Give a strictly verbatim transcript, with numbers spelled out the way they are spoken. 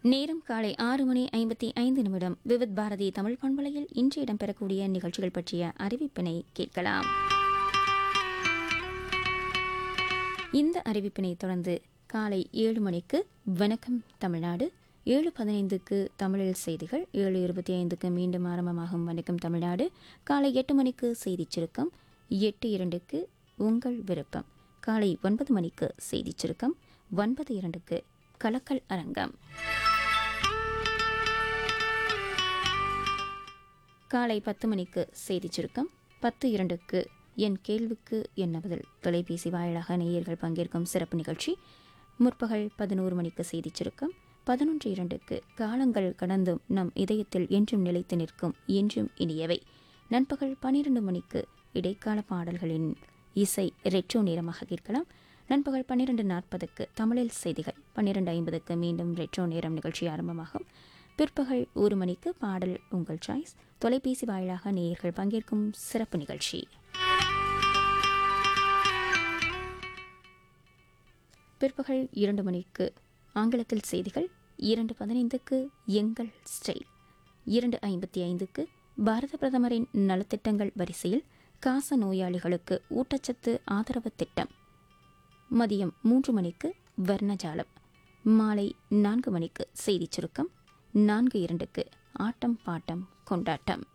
நேரம் காலை ஆறு மணி ஐம்பத்தி ஐந்து நிமிடம். விவித் பாரதி தமிழ் பண்பலையில் இன்று இடம்பெறக்கூடிய நிகழ்ச்சிகள் பற்றிய அறிவிப்பினை கேட்கலாம். இந்த அறிவிப்பினை தொடர்ந்து காலை ஏழு மணிக்கு வணக்கம் தமிழ்நாடு, ஏழு பதினைந்துக்கு தமிழில் செய்திகள், ஏழு இருபத்தி ஐந்துக்கு மீண்டும் ஆரம்பமாகும் வணக்கம் தமிழ்நாடு, காலை எட்டு மணிக்கு செய்திச் சுருக்கம், எட்டு இரண்டுக்கு உங்கள் விருப்பம், காலை ஒன்பது மணிக்கு செய்திச் சுருக்கம், ஒன்பது இரண்டுக்கு கலக்கல் அரங்கம், காலை பத்து மணிக்கு செய்திச் சுருக்கம், பத்து இரண்டுக்கு என் கேள்விக்கு என்ன பதில் தொலைபேசி வாயிலாக நேயர்கள் பங்கேற்கும் சிறப்பு நிகழ்ச்சி, முற்பகல் பதினோரு மணிக்கு செய்திச் சுருக்கம், பதினொன்று இரண்டுக்கு காலங்கள் கடந்தும் நம் இதயத்தில் என்றும் நிலைத்து நிற்கும் என்றும் இனியவை, நண்பகல் பன்னிரண்டு மணிக்கு இடைக்கால பாடல்களின் இசை ரெட்ரோ நேரமாக கேட்கலாம். நண்பகல் பன்னிரண்டு நாற்பதுக்கு தமிழில் செய்திகள், பன்னிரண்டு ஐம்பதுக்கு மீண்டும் ரெட்ரோ நேரம் நிகழ்ச்சி ஆரம்பமாகும். பிற்பகல் ஒரு மணிக்கு பாடல் உங்கள் சாய்ஸ் தொலைபேசி வாயிலாக நேயர்கள் பங்கேற்கும் சிறப்பு நிகழ்ச்சி. பிற்பகல் இரண்டு மணிக்கு ஆங்கிலத்தில் செய்திகள், இரண்டு பதினைந்துக்கு எங்கள் ஸ்டைல், இரண்டு ஐம்பத்தி ஐந்துக்கு பாரத பிரதமரின் நலத்திட்டங்கள் வரிசையில் காச நோயாளிகளுக்கு ஊட்டச்சத்து ஆதரவு திட்டம், மதியம் மூன்று மணிக்கு வர்ணஜாலம், மாலை நான்கு மணிக்கு செய்திச் சுருக்கம், நான்கு இரண்டுக்கு ஆட்டம் பாட்டம் கொண்டாட்டம்.